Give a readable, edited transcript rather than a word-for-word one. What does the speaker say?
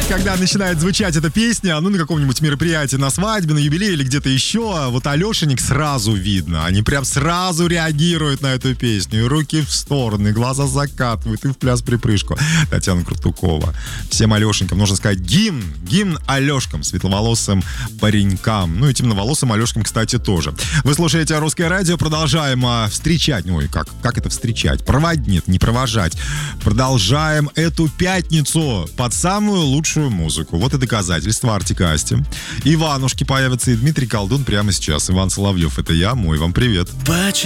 Вот когда начинает звучать эта песня, ну, на каком-нибудь мероприятии, на свадьбе, на юбилее или где-то еще, вот Алешенек сразу видно. Они прям сразу реагируют на эту песню. И руки в стороны, и глаза закатывают, и в пляс припрыжку. Татьяна Крутукова. Всем Алешенькам нужно сказать гимн Алешкам, светловолосым паренькам. Ну и темноволосым Алешкам, кстати, тоже. Вы слушаете «Русское радио», продолжаем встречать. Ой, как это встречать? Проводить, не провожать. Продолжаем эту пятницу под самую лучшую музыку. Вот и доказательства. Артик и Асти. Иванушки появятся и Дмитрий Колдун прямо сейчас. Иван Соловьев, это я, мой вам привет.